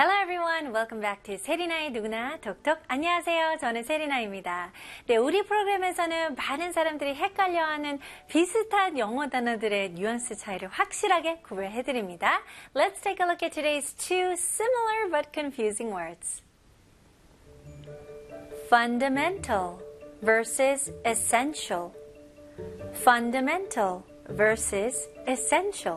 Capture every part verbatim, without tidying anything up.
Hello everyone, welcome back to 세리나의 누구나 톡톡. 안녕하세요, 저는 세리나입니다. 네, 우리 프로그램에서는 많은 사람들이 헷갈려하는 비슷한 영어 단어들의 뉘앙스 차이를 확실하게 구별해드립니다. Let's take a look at today's two similar but confusing words. Fundamental versus essential. Fundamental versus essential.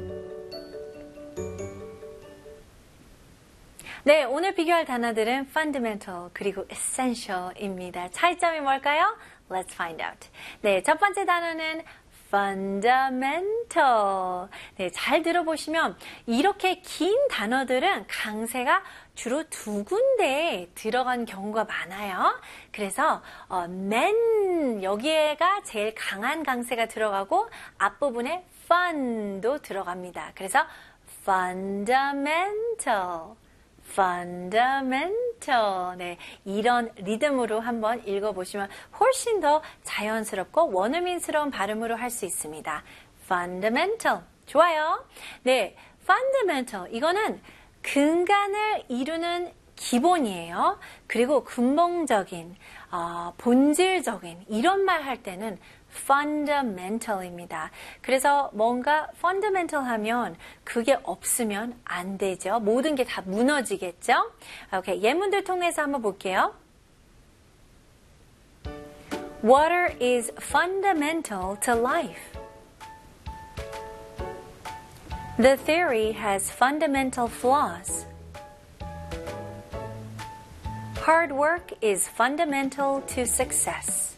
네, 오늘 비교할 단어들은 fundamental 그리고 essential입니다. 차이점이 뭘까요? Let's find out. 네, 첫 번째 단어는 fundamental. 네, 잘 들어보시면 이렇게 긴 단어들은 강세가 주로 두 군데에 들어간 경우가 많아요. 그래서 어, man 여기에가 제일 강한 강세가 들어가고 앞부분에 fun도 들어갑니다. 그래서 fundamental. fundamental. 네, 이런 리듬으로 한번 읽어보시면 훨씬 더 자연스럽고 원어민스러운 발음으로 할 수 있습니다. fundamental. 좋아요. 네, fundamental. 이거는 근간을 이루는 기본이에요. 그리고 근본적인, 어, 본질적인 이런 말 할 때는 fundamental입니다. 그래서 뭔가 fundamental 하면 그게 없으면 안 되죠. 모든 게 다 무너지겠죠. 오케이, 예문들 통해서 한번 볼게요. Water is fundamental to life. The theory has fundamental flaws. Hard work is fundamental to success.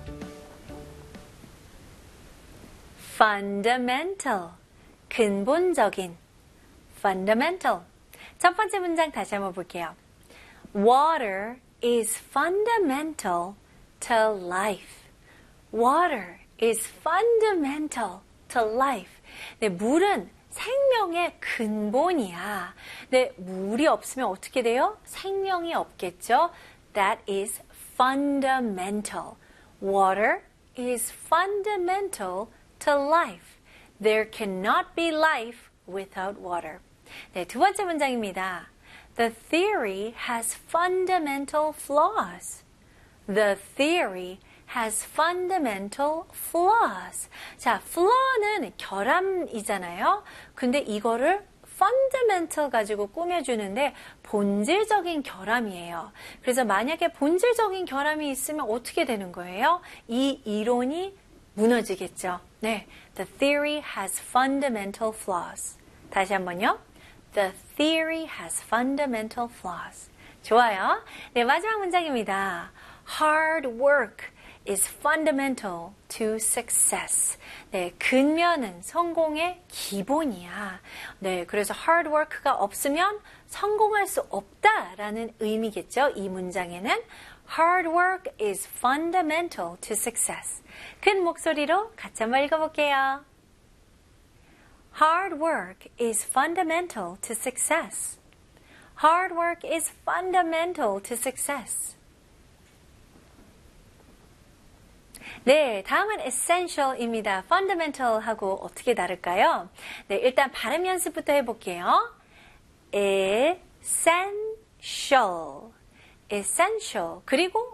fundamental, 근본적인, fundamental. 첫 번째 문장 다시 한번 볼게요. Water is fundamental to life. Water is fundamental to life. 네, 물은 생명의 근본이야. 네, 물이 없으면 어떻게 돼요? 생명이 없겠죠? That is fundamental. Water is fundamental to life. There cannot be life without water. 네, 두 번째 문장입니다. The theory has fundamental flaws. The theory has fundamental flaws. 자, flaw는 결함이잖아요. 근데 이거를 fundamental 가지고 꾸며주는데 본질적인 결함이에요. 그래서 만약에 본질적인 결함이 있으면 어떻게 되는 거예요? 이 이론이 무너지겠죠. 네, the theory has fundamental flaws. 다시 한번요. The theory has fundamental flaws. 좋아요. 네, 마지막 문장입니다. Hard work is fundamental to success. 네, 근면은 성공의 기본이야. 네, 그래서 hard work가 없으면 성공할 수 없다라는 의미겠죠. 이 문장에는 hard work is fundamental to success. 큰 목소리로 같이 한번 읽어볼게요. Hard work is fundamental to success. Hard work is fundamental to success. 네, 다음은 essential입니다. fundamental하고 어떻게 다를까요? 네, 일단 발음 연습부터 해볼게요. essential, essential. 그리고